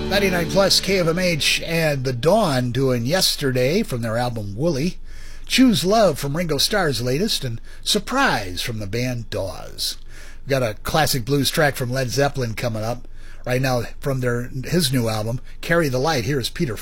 99 plus KFMH and The Dawn doing Yesterday from their album Woolly, Choose Love from Ringo Starr's latest, and Surprise from the band Dawes. We've got a classic blues track from Led Zeppelin coming up right now from his new album, Carry the Light. Here's Peter